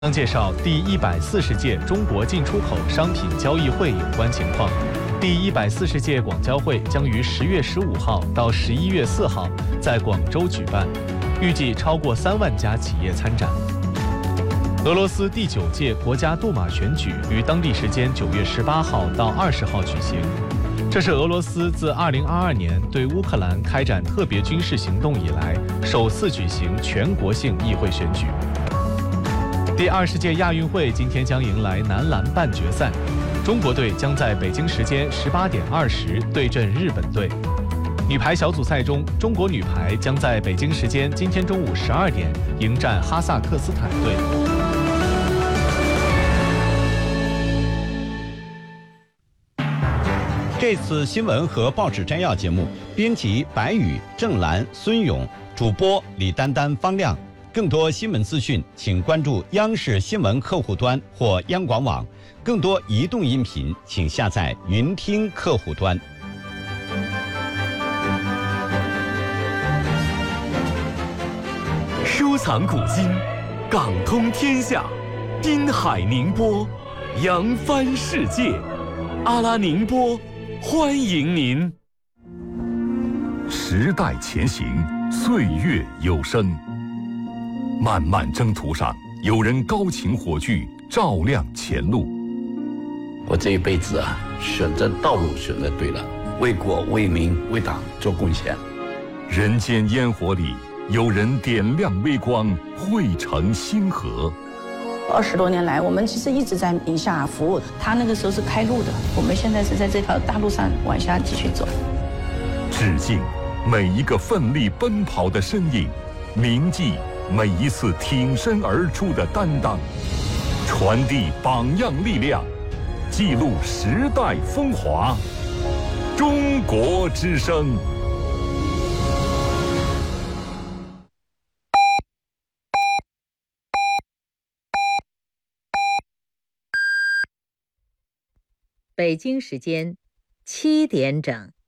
将介绍第140届中国进出口商品交易会有关情况。第140届广交会将于10月15号到11月4号在广州举办，预计超过3万家企业参展。俄罗斯第9届国家杜马选举于当地时间9月18号到20号举行，这是俄罗斯自2022年对乌克兰开展特别军事行动以来首次举行全国性议会选举。第20届亚运会今天将迎来男篮半决赛，中国队将在北京时间18点20对阵日本队。女排小组赛中，中国女排将在北京时间今天中午12点迎战哈萨克斯坦队。 这次新闻和报纸摘要节目，编辑白宇、郑兰、孙勇，主播李丹丹、方亮。更多新闻资讯，请关注央视新闻客户端或央广网。更多移动音频，请下载云听客户端。 收藏古今，港通天下，滨海宁波，扬帆世界。阿拉宁波，欢迎您。时代前行，岁月有声。漫漫征途上，有人高擎火炬，照亮前路。 我这一辈子选择道路选择对了，为国为民为党做贡献。 人间烟火里，有人点亮微光，汇成星河。 20多年来，我们其实一直在宁夏服务，他那个时候是开路的，我们现在是在这条大路上往下继续走。 致敬每一个奋力奔跑的身影，铭记每一次挺身而出的担当，传递榜样力量，记录时代风华。中国之声。 北京时间7点整。